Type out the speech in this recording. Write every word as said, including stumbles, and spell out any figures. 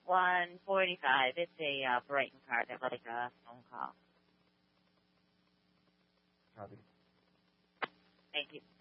one forty-five. It's a uh, Brighton card. I'd like a phone call. Copy. Thank you.